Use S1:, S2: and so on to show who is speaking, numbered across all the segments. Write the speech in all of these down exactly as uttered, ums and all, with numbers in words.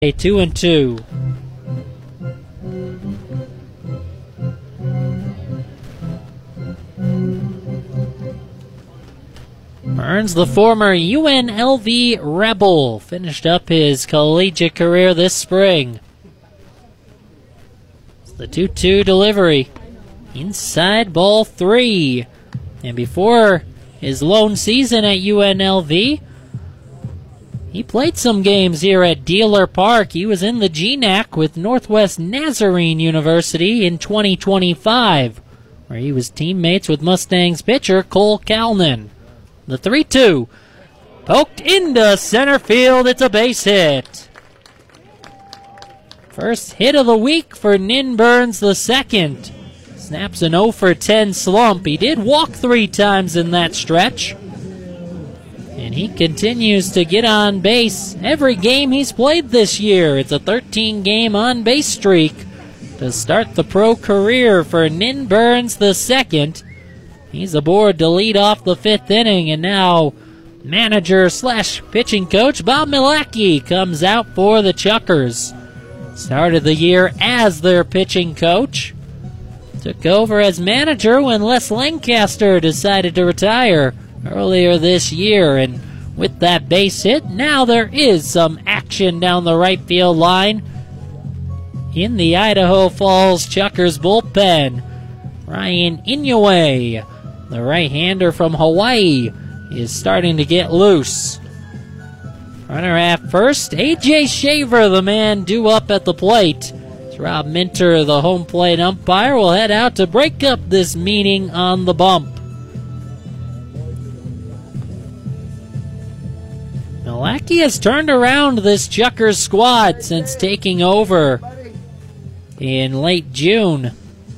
S1: A two and two. Burns, the former U N L V Rebel, finished up his collegiate career this spring. It's the two two delivery. Inside ball three. And before his lone season at U N L V, he played some games here at Dealer Park. He was in the G N A C with Northwest Nazarene University in twenty twenty-five, where he was teammates with Mustangs pitcher Cole Kalnin. The three two. Poked into center field. It's a base hit. First hit of the week for Nin Burns the second. Snaps an oh for ten slump. He did walk three times in that stretch. And he continues to get on base every game he's played this year. It's a thirteen game on base streak to start the pro career for Nin Burns the second. He's aboard to lead off the fifth inning, and now manager slash pitching coach Bob Milacki comes out for the Chuckers. Started the year as their pitching coach. Took over as manager when Les Lancaster decided to retire earlier this year, and with that base hit, now there is some action down the right field line in the Idaho Falls Chuckers bullpen. Ryan Inoue, the right-hander from Hawaii, is starting to get loose. Runner at first, A J Shaver, the man due up at the plate. As Rob Minter, the home plate umpire, will head out to break up this meeting on the bump. Milacki has turned around this Chuckers squad since taking over in late June.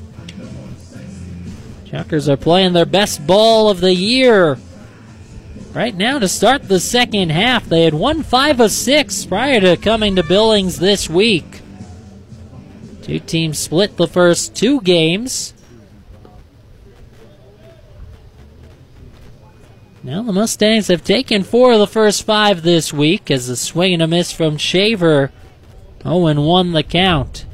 S1: Chuckers are playing their best ball of the year. Right now to start the second half, they had won five of six prior to coming to Billings this week. Two teams split the first two games. Now the Mustangs have taken four of the first five this week as a swing and a miss from Shaver. oh and one the count.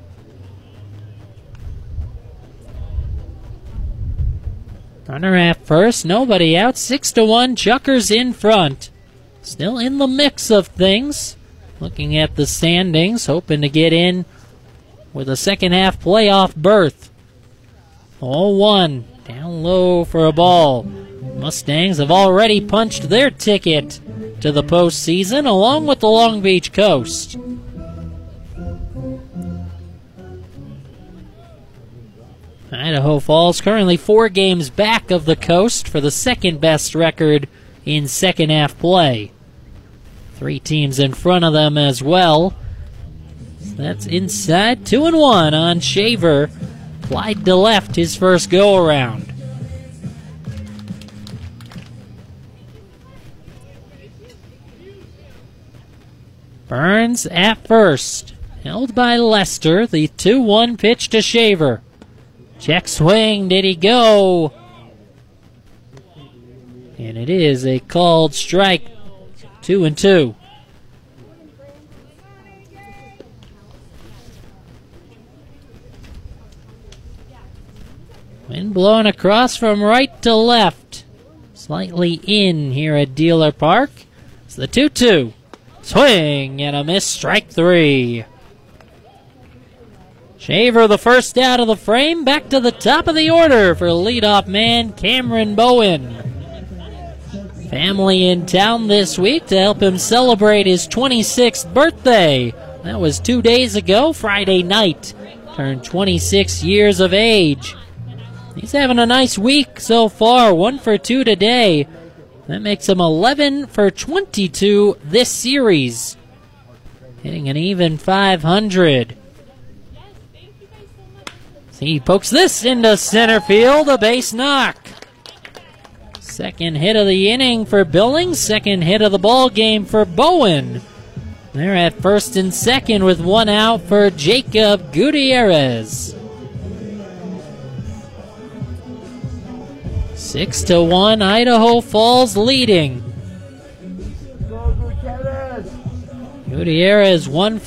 S1: Runner at first, nobody out, six to one, Chuckers in front. Still in the mix of things. Looking at the standings, hoping to get in with a second half playoff berth. oh one, down low for a ball. Mustangs have already punched their ticket to the postseason along with the Long Beach Coast. Idaho Falls currently four games back of the Coast for the second best record in second half play. Three teams in front of them as well. That's inside, two and one on Shaver. Flied to left his first go around. Burns at first. Held by Lester. The two one pitch to Shaver. Check swing. Did he go? And it is a called strike. Two and two. Wind blowing across from right to left. Slightly in here at Dealer Park. It's the two two. Swing and a miss, strike three. Shaver the first out of the frame, back to the top of the order for leadoff man Cameron Bowen. Family in town this week to help him celebrate his twenty-sixth birthday. That was two days ago, Friday night. Turned twenty-six years of age. He's having a nice week so far, one for two today. That makes him eleven for twenty-two this series. Hitting an even five hundred. He pokes this into center field, a base knock. Second hit of the inning for Billings, second hit of the ball game for Bowen. They're at first and second with one out for Jacob Gutierrez. Six to one, Idaho Falls leading. Gutierrez one